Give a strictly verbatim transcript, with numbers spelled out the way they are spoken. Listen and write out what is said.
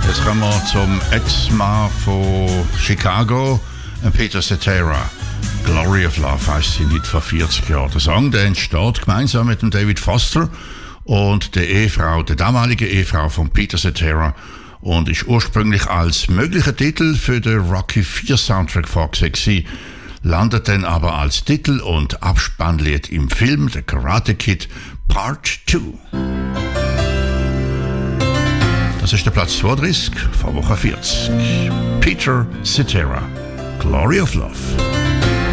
Jetzt kommen wir zum Ex-Mann von Chicago, Peter Cetera. Glory of Love heisst sie nicht vor vierzig Jahren. Der Song, der entsteht gemeinsam mit dem David Foster und der Ehefrau, der damaligen Ehefrau von Peter Cetera, und ist ursprünglich als möglicher Titel für den Rocky vier Soundtrack vorgesehen, landet dann aber als Titel und Abspannlied im Film The Karate Kid Part zwei. Das ist der Platz zweiunddreißig von Woche vierzig. Peter Cetera, Glory of Love.